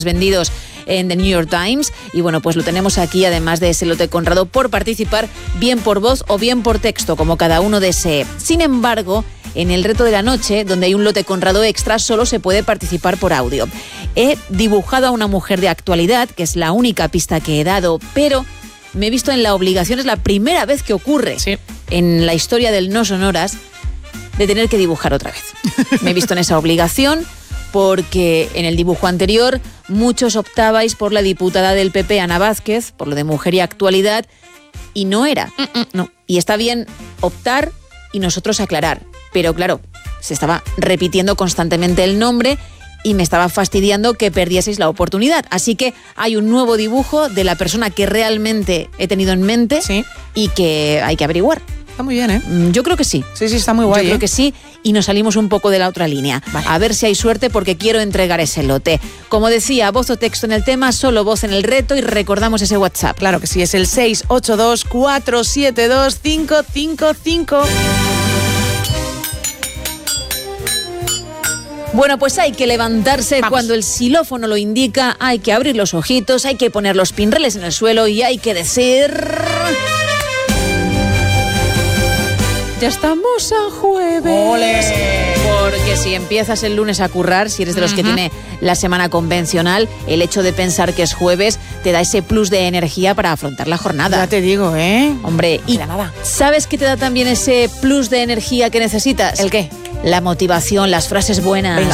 vendidos en The New York Times. Y bueno, pues lo tenemos aquí, además de ese lote Conrado, por participar, bien por voz o bien por texto, como cada uno desee. Sin embargo, en el reto de la noche, donde hay un lote Conrado extra, solo se puede participar por audio. He dibujado a una mujer de actualidad, que es la única pista que he dado, pero me he visto en la obligación, es la primera vez que ocurre en la historia del No Sonoras, de tener que dibujar otra vez. Me he visto en esa obligación porque en el dibujo anterior muchos optabais por la diputada del PP, Ana Vázquez, por lo de mujer y actualidad, y no era. No. Y está bien optar y nosotros aclarar. Pero claro, se estaba repitiendo constantemente el nombre y me estaba fastidiando que perdieseis la oportunidad. Así que hay un nuevo dibujo de la persona que realmente he tenido en mente y que hay que averiguar. Está muy bien, ¿eh? Yo creo que sí. Sí, está muy guay. Yo creo que sí, y nos salimos un poco de la otra línea. Vale. A ver si hay suerte, porque quiero entregar ese lote. Como decía, voz o texto en el tema, solo voz en el reto, y recordamos ese WhatsApp. Claro que sí, es el 682-472-555. Bueno, pues hay que levantarse cuando el xilófono lo indica, hay que abrir los ojitos, hay que poner los pinreles en el suelo y hay que decir... Ya estamos a jueves. ¡Ole! Porque si empiezas el lunes a currar, si eres de los que tiene la semana convencional, el hecho de pensar que es jueves te da ese plus de energía para afrontar la jornada. Ya te digo, ¿eh? Hombre, y nada. ¿Sabes qué te da también ese plus de energía que necesitas? ¿El qué? La motivación, las frases buenas. Venga.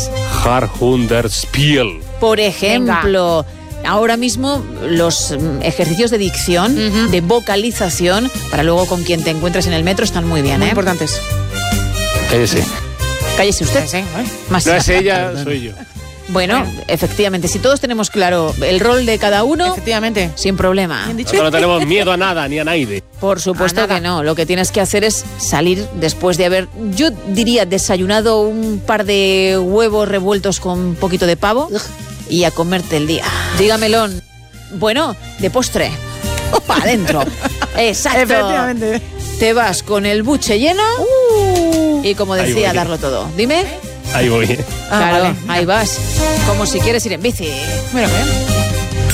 Spiel. Por ejemplo... Venga. Ahora mismo los ejercicios de dicción, de vocalización, para luego con quien te encuentres en el metro, están muy bien, muy importantes. Cállese. Cállese usted. Cállese, ¿eh? No es ella, soy yo. Bueno, efectivamente, si todos tenemos claro el rol de cada uno, efectivamente, sin problema. Nosotros no tenemos miedo a nada, ni a nadie. Por supuesto que no. Lo que tienes que hacer es salir después de haber, yo diría, desayunado un par de huevos revueltos con un poquito de pavo. Y a comerte el día. Dígamelo. Bueno, de postre. Para adentro. Exacto. Efectivamente. Te vas con el buche lleno y, como decía, darlo todo. Dime. Ahí voy. Claro, vale. ahí vas. Como si quieres ir en bici. Mira bien.